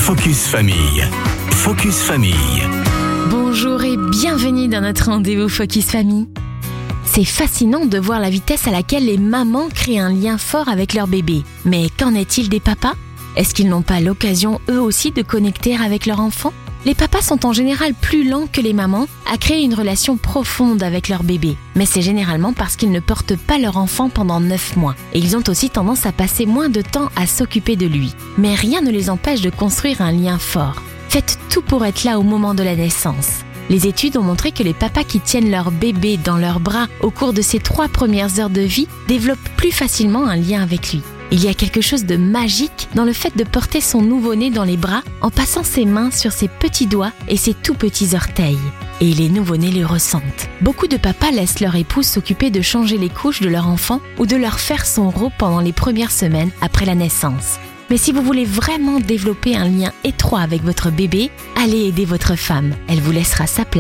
Focus Famille. Focus Famille. Bonjour et bienvenue dans notre rendez-vous Focus Famille. C'est fascinant de voir la vitesse à laquelle les mamans créent un lien fort avec leur bébé. Mais qu'en est-il des papas ? Est-ce qu'ils n'ont pas l'occasion eux aussi de connecter avec leur enfant ? Les papas sont en général plus lents que les mamans à créer une relation profonde avec leur bébé. Mais c'est généralement parce qu'ils ne portent pas leur enfant pendant 9 mois. Et ils ont aussi tendance à passer moins de temps à s'occuper de lui. Mais rien ne les empêche de construire un lien fort. Faites tout pour être là au moment de la naissance. Les études ont montré que les papas qui tiennent leur bébé dans leurs bras au cours de ses 3 premières heures de vie développent plus facilement un lien avec lui. Il y a quelque chose de magique dans le fait de porter son nouveau-né dans les bras en passant ses mains sur ses petits doigts et ses tout petits orteils. Et les nouveau-nés le ressentent. Beaucoup de papas laissent leur épouse s'occuper de changer les couches de leur enfant ou de leur faire son repos pendant les premières semaines après la naissance. Mais si vous voulez vraiment développer un lien étroit avec votre bébé, allez aider votre femme. Elle vous laissera sa place